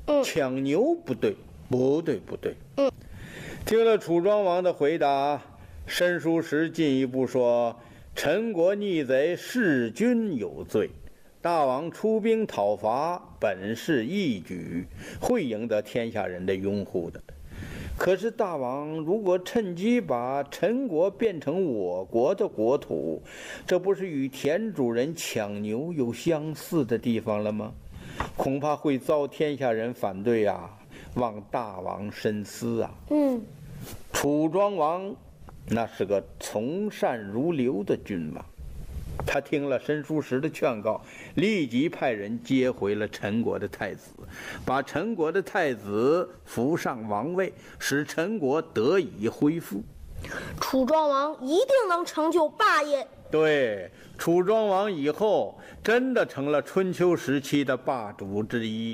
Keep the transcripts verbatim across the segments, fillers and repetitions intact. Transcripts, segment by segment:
嗯， 抢牛不对，不对，不对。 嗯， 听了楚庄王的回答，申叔时进一步说：“陈国逆贼，弑君有罪。大王出兵讨伐，本是义举，会赢得天下人的拥护的。可是大王如果趁机把陈国变成我国的国土，这不是与田主人抢牛有相似的地方了吗？恐怕会遭天下人反对啊，望大王深思啊。” 嗯， 楚庄王那是个从善如流的君王，他听了申叔时的劝告，立即派人接回了陈国的太子，把陈国的太子扶上王位，使陈国得以恢复。 楚庄王一定能成就霸业。 对，楚庄王以后真的成了春秋时期的霸主之一。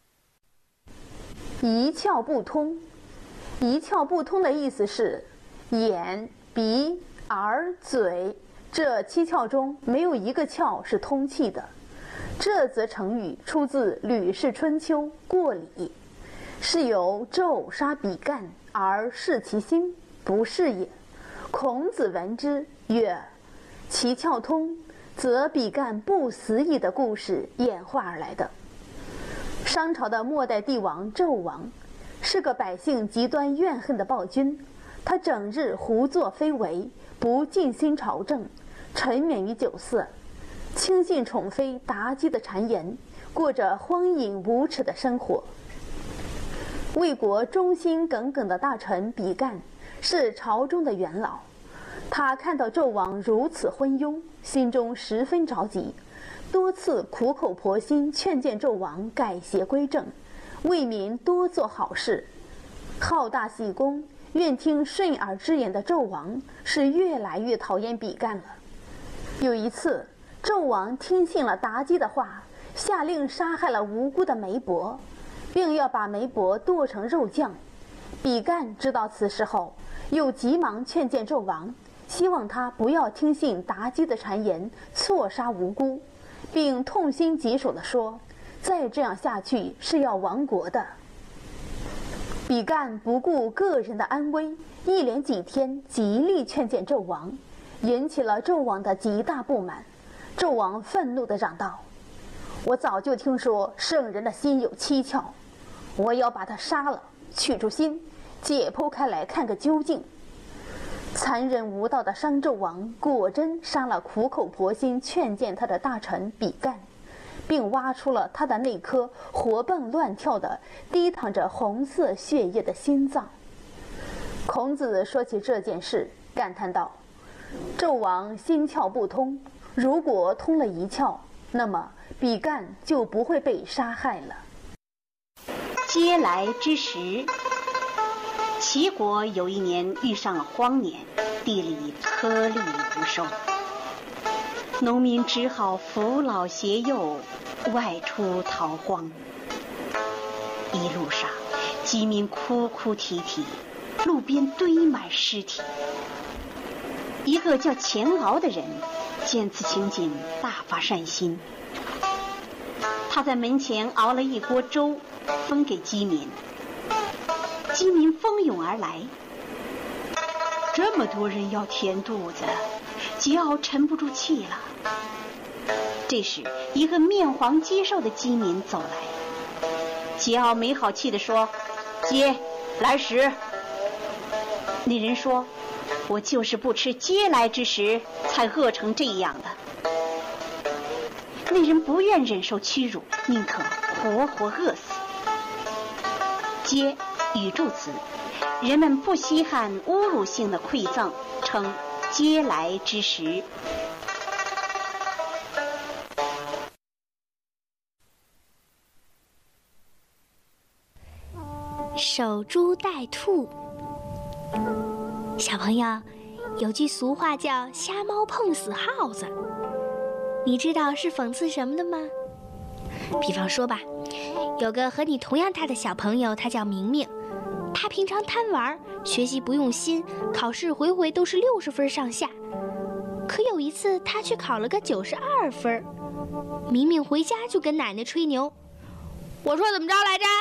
一窍不通，一窍不通的意思是眼、鼻、耳、嘴这七窍中没有一个窍是通气的。这则成语出自《吕氏春秋·过礼》，是由纣杀比干而弑其心，不是也。孔子闻之曰：“其窍通，则比干不死矣”的故事演化而来的。商朝的末代帝王纣王是个百姓极端怨恨的暴君，他整日胡作非为，不尽心朝政，沉湎于酒色，轻信宠妃妲己的谗言，过着荒淫无耻的生活。为国忠心耿耿的大臣比干是朝中的元老，他看到纣王如此昏庸，心中十分着急，多次苦口婆心劝谏纣王改邪归正，为民多做好事。好大喜功，愿听顺耳之言的纣王是越来越讨厌比干了。有一次，纣王听信了妲己的话，下令杀害了无辜的媒婆，并要把媒婆剁成肉酱。比干知道此事后，又急忙劝谏纣王，希望他不要听信妲己的谗言，错杀无辜，并痛心疾首地说：“再这样下去是要亡国的。”比干不顾个人的安危，一连几天极力劝谏纣王，引起了纣王的极大不满。纣王愤怒地嚷道：“我早就听说圣人的心有七窍，我要把他杀了，取出心，解剖开来看个究竟。”残忍无道的商纣王果真杀了苦口婆心劝谏他的大臣比干，并挖出了他的那颗活蹦乱跳的滴淌着红色血液的心脏。孔子说起这件事，感叹道：“纣王心窍不通，如果通了一窍，那么比干就不会被杀害了。” 嗟来之时，齐国有一年遇上了荒年，地里颗粒无收，农民只好扶老携幼外出逃荒。一路上，饥民哭哭啼啼，路边堆满尸体。一个叫钱敖的人见此情景，大发善心，他在门前熬了一锅粥，分给饥民。饥民蜂拥而来，这么多人要填肚子，桀骜沉不住气了。这时，一个面黄肌瘦的饥民走来，桀骜没好气地说：“嗟来食。”那人说：“我就是不吃嗟来之食，才饿成这样的。”那人不愿忍受屈辱，宁可活活饿死。嗟语助词，人们不稀罕侮辱性的馈赠，称嗟来之食。 守株待兔。小朋友，有句俗话叫瞎猫碰死耗子，你知道是讽刺什么的吗？比方说吧，有个和你同样大的小朋友，他叫明明，他平常贪玩，学习不用心，考试回回都是六十分上下。可有一次他却考了个九十二分，明明回家就跟奶奶吹牛：“我说怎么着来着？